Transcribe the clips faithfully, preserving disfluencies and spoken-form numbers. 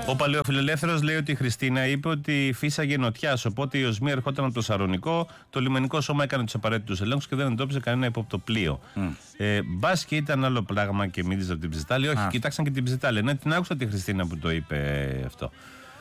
Ο Παλαιοφιλελεύθερος λέει ότι η Χριστίνα είπε ότι φύσαγε νοτιάς. Οπότε η οσμία ερχόταν από το Σαρονικό. Το λιμενικό σώμα έκανε τους απαραίτητους ελέγχους και δεν εντόπισε κανένα ύποπτο πλοίο. Mm. Ε, Μπας και ήταν άλλο πράγμα και μίλησε από την Ψιτάλη. Όχι, ah. κοιτάξαν και την Ψιτάλη. Ναι, την άκουσα τη Χριστίνα που το είπε αυτό.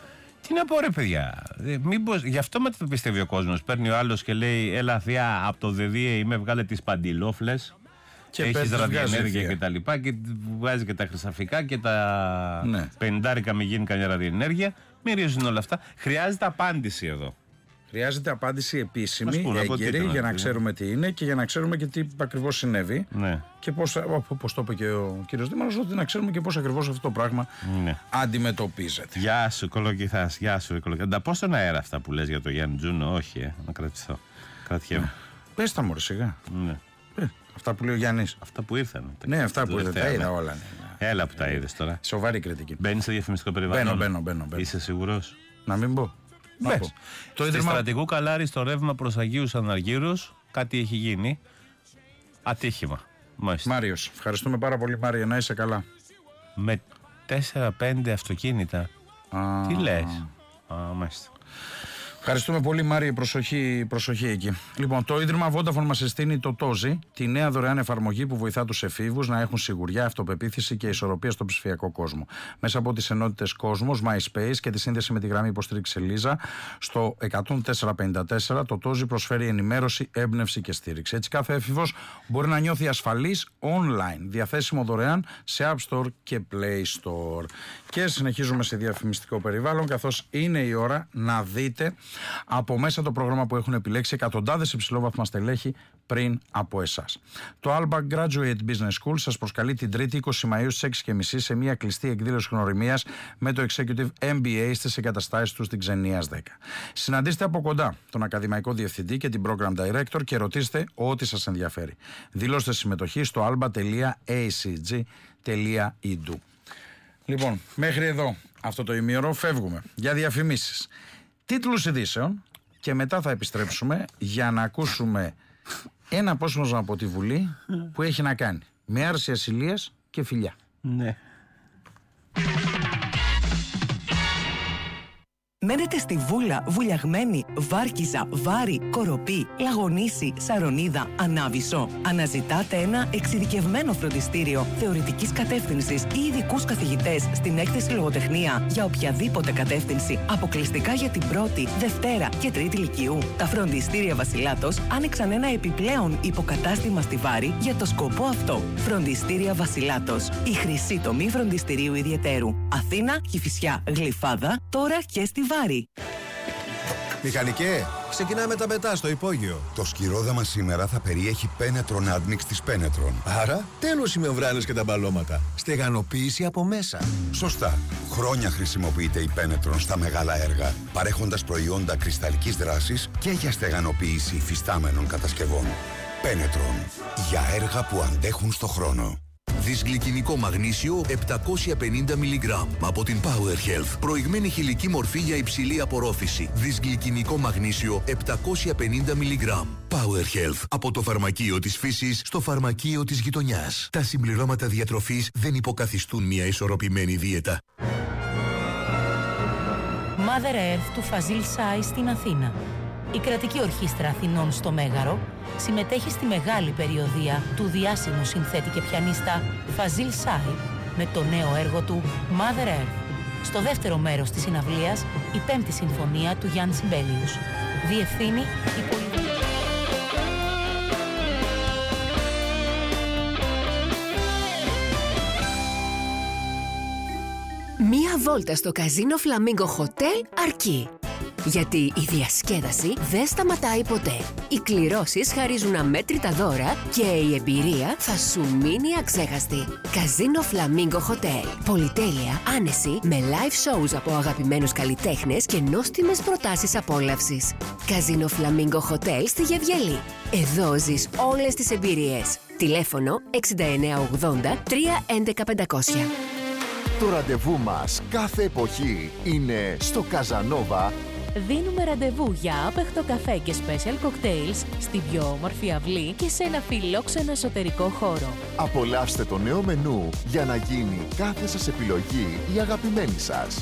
Τι να πω, ρε παιδιά. Ε, μήπως, γι' αυτό με το πιστεύει ο κόσμος. Παίρνει ο άλλος και λέει: Έλα, θεία, από το ΔΕΔΙΕ είμαι, βγάλε τις παντιλόφλες. Και έχεις ραδιενέργεια και τα λοιπά και βγάζει και τα χρυσαφικά και τα ναι. πενηντάρικα μην γίνει καμιά ραδιενέργεια. Μυρίζουν όλα αυτά. Χρειάζεται απάντηση εδώ. Χρειάζεται απάντηση επίσημη, έγκαιρη, για να ξέρουμε τι είναι και για να ξέρουμε και τι ακριβώς συνέβη. Ναι. Και πώς, όπως το είπε και ο κύριος Δήμαρχος, ότι να ξέρουμε και πώς ακριβώς αυτό το πράγμα ναι. αντιμετωπίζεται. Γεια σου, κολοκυθάς, γεια σου, κολοκυθάς. Τα πω στον αέρα αυτά που λες για το Γιάννη Τζούνο, όχι, ε, να κρατηθώ. Κρατιέμαι. Ναι. Πες τα μωρέ σιγά. Ναι. Ε, αυτά που λέει ο Γιάννης. Αυτά που ήρθαν. Ναι, αυτά που ήρθαν. Τα είδα όλα. Ναι. Έλα που τα είδες τώρα. Σοβαρή κριτική. Μπαίνεις σε διαφημιστικό περιβάλλον. Μπαίνω, μπαίνω, μπαίνω, μπαίνω. Είσαι σίγουρος? Να μην πω. Μπες. Το ίδρυμα Στρατηγού Καλάρη στο ρεύμα προς Αγίους Αναργύρους κάτι έχει γίνει. Ατύχημα. Μάλιστα. Μάριος, ευχαριστούμε πάρα πολύ, Μάριο, να είσαι καλά. Με τέσσερα πέντε αυτοκίνητα. Α, τι λες? Α, μάλιστα. Ευχαριστούμε πολύ, Μάριε, προσοχή, προσοχή εκεί. Λοιπόν, το Ίδρυμα Vodafone μας συστήνει το Τόζι, τη νέα δωρεάν εφαρμογή που βοηθά τους εφήβους να έχουν σιγουριά, αυτοπεποίθηση και ισορροπία στο ψηφιακό κόσμο. Μέσα από τις ενότητες Κόσμος, MySpace και τη σύνδεση με τη γραμμή υποστήριξη Ελίζα, στο εκατόν τέσσερα πενήντα τέσσερα το Τόζι προσφέρει ενημέρωση, έμπνευση και στήριξη. Έτσι, κάθε έφηβος μπορεί να νιώθει ασφαλής online, διαθέσιμο δωρεάν σε App Store και Play Store. Και συνεχίζουμε σε διαφημιστικό περιβάλλον, καθώς είναι η ώρα να δείτε από μέσα το πρόγραμμα που έχουν επιλέξει εκατοντάδες υψηλόβαθμα στελέχη πριν από εσάς. Το Alba Graduate Business School σας προσκαλεί την Τρίτη είκοσι Μαΐου στις έξι και μισή σε μια κλειστή εκδήλωση γνωριμίας με το Executive εμ μπι έι στις εγκαταστάσεις του στην Ξενίας δέκα. Συναντήστε από κοντά τον Ακαδημαϊκό Διευθυντή και την Program Director και ρωτήστε ό,τι σας ενδιαφέρει. Δηλώστε συμμετοχή στο alba τελεία έι σι τζι τελεία ι ντι. Λοιπόν, μέχρι εδώ αυτό το ημίωρο φεύγουμε για διαφημίσεις. Τίτλους ειδήσεων και μετά θα επιστρέψουμε για να ακούσουμε ένα απόσπασμα από τη Βουλή που έχει να κάνει με άρση ασυλίας και φιλιά. Ναι. Μένετε στη Βούλα, Βουλιαγμένη, Βάρκιζα, Βάρη, Κοροπή, Λαγονίση, Σαρονίδα, Ανάβησο. Αναζητάτε ένα εξειδικευμένο φροντιστήριο θεωρητικής κατεύθυνσης ή ειδικούς καθηγητές στην έκθεση λογοτεχνία για οποιαδήποτε κατεύθυνση, αποκλειστικά για την πρώτη, δευτέρα και τρίτη λυκείου. Τα φροντιστήρια Βασιλάτος άνοιξαν ένα επιπλέον υποκατάστημα στη Βάρη για το σκοπό αυτό. Φροντιστήρια Βασιλάτος. Η χρυσή τομή φροντιστηρίου ιδιαιτέρου. Αθήνα, Κηφισιά, Γλυφάδα, τώρα και στη Βάρη. Μηχανικέ, ξεκινάμε τα μετά στο υπόγειο. Το σκυρόδαμα σήμερα θα περιέχει Penetron Admix της Penetron. Άρα, τέλος οι μεμβράνες και τα μπαλώματα. Στεγανοποίηση από μέσα. Σωστά. Χρόνια χρησιμοποιείται η Penetron στα μεγάλα έργα, παρέχοντας προϊόντα κρυσταλλικής δράσης και για στεγανοποίηση υφιστάμενων κατασκευών. Penetron. Για έργα που αντέχουν στο χρόνο. Δυσγλυκινικό μαγνήσιο επτακόσια πενήντα μιλιγκράμμ από την Power Health. Προηγμένη χηλική μορφή για υψηλή απορρόφηση. Δυσγλυκινικό μαγνήσιο επτακόσια πενήντα μιλιγκράμμ. Power Health. Από το φαρμακείο της φύσης στο φαρμακείο της γειτονιάς. Τα συμπληρώματα διατροφής δεν υποκαθιστούν μια ισορροπημένη δίαιτα. Mother Earth του Φαζίλ Σάι στην Αθήνα. Η κρατική ορχήστρα Αθηνών στο Μέγαρο συμμετέχει στη μεγάλη περιοδεία του διάσημου συνθέτη και πιανίστα Φαζίλ Σάι με το νέο έργο του Mother Earth. Στο δεύτερο μέρος της συναυλίας η πέμπτη συμφωνία του Γιάννη Σιμπέλιους. Διευθύνει η πολιτική. Μία βόλτα στο Καζίνο Φλαμίγκο Χοτέλ αρκεί. Γιατί η διασκέδαση δεν σταματάει ποτέ. Οι κληρώσεις χαρίζουν αμέτρητα δώρα και η εμπειρία θα σου μείνει αξέχαστη. Καζίνο Φλαμίγκο Χοτέλ. Πολυτέλεια, άνεση, με live shows από αγαπημένους καλλιτέχνες και νόστιμες προτάσεις απόλαυσης. Καζίνο Φλαμίγκο Χοτέλ στη Γεβγιαλή. Εδώ ζεις όλες τις εμπειρίες. Τηλέφωνο εξήντα εννέα ογδόντα τρία έντεκα πεντακόσια. Το ραντεβού μας κάθε εποχή είναι στο Καζανόβα. Δίνουμε ραντεβού για άπεχτο καφέ και special cocktails στην πιο όμορφη αυλή και σε ένα φιλόξενο εσωτερικό χώρο. Απολαύστε το νέο μενού για να γίνει κάθε σας επιλογή η αγαπημένη σας.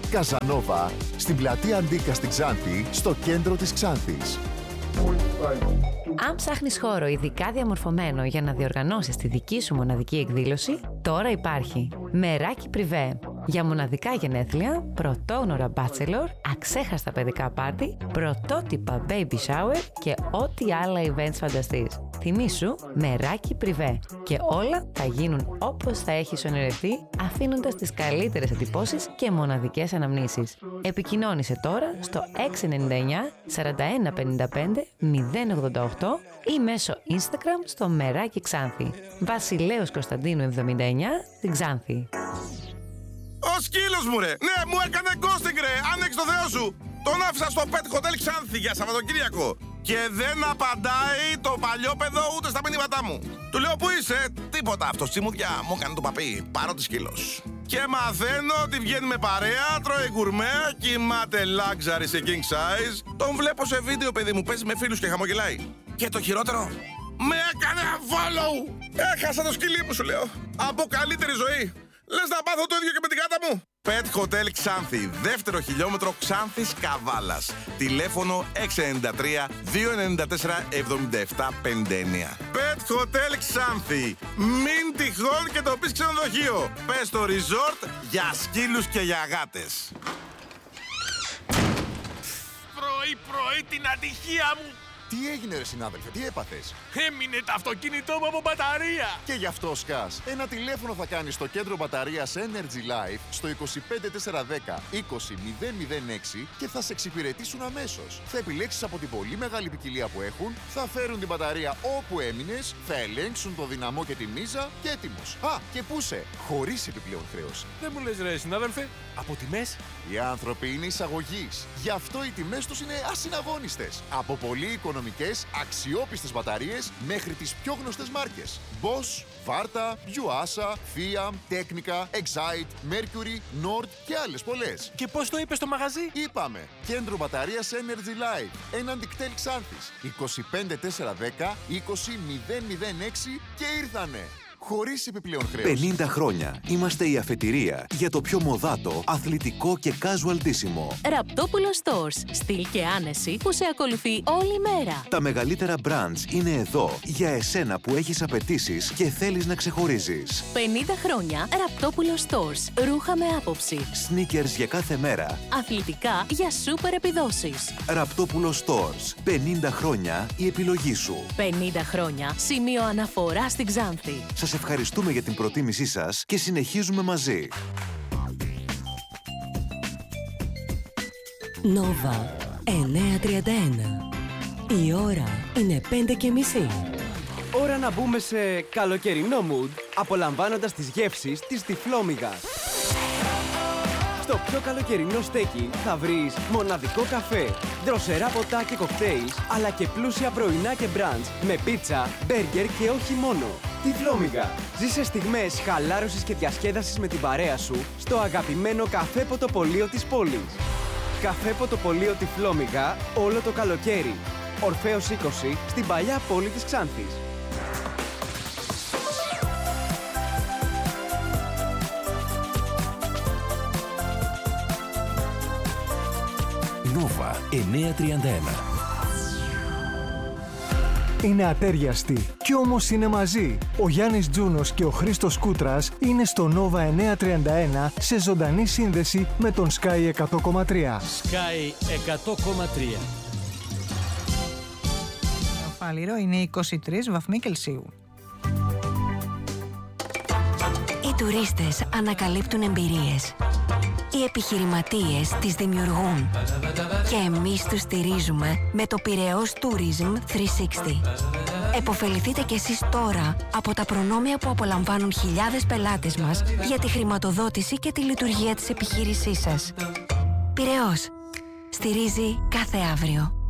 Καζανόβα, στην πλατεία Αντίκα στην Ξάνθη, στο κέντρο της Ξάνθης. Αν ψάχνεις χώρο ειδικά διαμορφωμένο για να διοργανώσεις τη δική σου μοναδική εκδήλωση, τώρα υπάρχει Μεράκι Privé. Για μοναδικά γενέθλια, πρωτόγνωρα bachelor, αξέχαστα παιδικά πάρτι, πρωτότυπα baby shower και ό,τι άλλα events φανταστείς. Θυμήσου Μεράκι Privé και όλα θα γίνουν όπως θα έχεις ονειρευτεί, αφήνοντας τις καλύτερες εντυπώσεις και μοναδικές αναμνήσεις. Επικοινώνησε τώρα στο έξι εννιά εννιά σαράντα ένα πενήντα πέντε μηδέν ογδόντα οκτώ ή μέσω Instagram στο Μεράκι Ξάνθη. Βασιλέως Κωνσταντίνου εβδομήντα εννιά στην Ξάνθη. Ο σκύλος μου ρε! Ναι, μου έκανε ghosting ρε! Άνοιξε το Θεό σου! Τον άφησα στο Pet Hotel Ξάνθη για Σαββατοκύριακο και δεν απαντάει το παλιόπαιδο ούτε στα μηνύματά μου. Του λέω πού είσαι? Τίποτα, αυτό τσιμουδιά μου έκανε το παπί. Πάρω τη σκύλος. Και μαθαίνω ότι βγαίνει με παρέα, τρώει γκουρμέ, κοιμάται luxury σε king size. Τον βλέπω σε βίντεο, παιδί μου, παίζει με φίλους και χαμογελάει. Και το χειρότερο, με έκανε follow! Έχασα το σκυλί μου, σου λέω. Από καλύτερη ζωή. Λες να πάθω το ίδιο και με την κάτα μου. Pet Hotel Ξάνθη, δεύτερο χιλιόμετρο Ξάνθης Καβάλας. Τηλέφωνο έξι εννιά τρία δύο εννιά τέσσερα εβδομήντα επτά πενήντα εννιά. Pet Hotel Ξάνθη. Μην τυχόν και το πεις ξενοδοχείο. Πες το resort για σκύλους και για γάτες. Πρωί-πρωί την ατυχία μου. Τι έγινε ρε συνάδελφε, τι έπαθες? Έμεινε το αυτοκίνητό μου από μπαταρία. Και γι' αυτό σκάς. Ένα τηλέφωνο θα κάνεις στο κέντρο μπαταρίας Energy Life στο είκοσι πέντε τετρακόσια δέκα είκοσι μηδέν μηδέν έξι και θα σε εξυπηρετήσουν αμέσως. Θα επιλέξεις από την πολύ μεγάλη ποικιλία που έχουν, θα φέρουν την μπαταρία όπου έμεινες, θα ελέγξουν το δυναμό και τη μίζα και έτοιμος. Α, και πούσε, χωρίς επιπλέον χρέωση. Δεν μου λες ρε συνάδελφε, από τιμές? Οι άνθρωποι είναι εισαγωγής. Γι' αυτό οι τιμές τους είναι ασυναγώνιστες. Από πολύ οικονομικές, αξιόπιστες μπαταρίες μέχρι τις πιο γνωστές μάρκες. Bosch, Varta, Yuasa, Fiat, Technica, Excite, Mercury, Nord και άλλες πολλές. Και πώς το είπες στο μαγαζί? Είπαμε, κέντρο μπαταρίας Energy Life, έναντι κτέλ Ξάνθης, είκοσι πέντε τετρακόσια δέκα είκοσι μηδέν μηδέν έξι και ήρθανε. Χωρίς επιπλέον χρέος. πενήντα χρόνια είμαστε η αφετηρία για το πιο μοδάτο, αθλητικό και casual ντύσιμο. Ραπτόπουλο Stores. Στυλ και άνεση που σε ακολουθεί όλη μέρα. Τα μεγαλύτερα brands είναι εδώ για εσένα που έχεις απαιτήσεις και θέλεις να ξεχωρίζεις. πενήντα χρόνια Ραπτόπουλο Stores. Ρούχα με άποψη. Sneakers για κάθε μέρα. Αθλητικά για σούπερ επιδόσεις. Ραπτόπουλο Stores. πενήντα χρόνια η επιλογή σου. πενήντα χρόνια σημείο αναφορά στην Ξάνθη. Σας ευχαριστούμε για την προτίμησή σας και συνεχίζουμε μαζί. Νόβα εννιακόσια τριάντα ένα. Η ώρα είναι πέντε και μισή. Ώρα να μπούμε σε καλοκαιρινό mood, απολαμβάνοντας τις γεύσεις της Τυφλόμυγας. Στο πιο καλοκαιρινό στέκι θα βρεις μοναδικό καφέ, δροσερά ποτά και κοκτέιλς, αλλά και πλούσια πρωινά και μπραντς με πίτσα, μπέργκερ και όχι μόνο. Τυφλόμυγα. Ζήσε στιγμές χαλάρωσης και διασκέδασης με την παρέα σου στο αγαπημένο καφέ ποτοπολείο της πόλης. Καφέ ποτοπολείο Τυφλόμυγα όλο το καλοκαίρι. Ορφέως είκοσι στην παλιά πόλη της Ξάνθης. Νόβα εννιακόσια τριάντα ένα. Είναι ατέριαστοι κι όμως είναι μαζί. Ο Γιάννης Τζούνος και ο Χρήστος Κούτρας είναι στο Νόβα εννιακόσια τριάντα ένα σε ζωντανή σύνδεση με τον Sky εκατό κόμμα τρία. Sky εκατό κόμμα τρία. Το Φάληρο είναι είκοσι τρεις βαθμοί Κελσίου. Οι τουρίστες ανακαλύπτουν εμπειρίες. Οι επιχειρηματίες τις δημιουργούν. Και εμείς τους στηρίζουμε με το Πειραιώς Tourism τριακόσια εξήντα. Εποφεληθείτε κι εσείς τώρα από τα προνόμια που απολαμβάνουν χιλιάδες πελάτες μας για τη χρηματοδότηση και τη λειτουργία της επιχείρησής σας. Πειραιώς. Στηρίζει κάθε αύριο.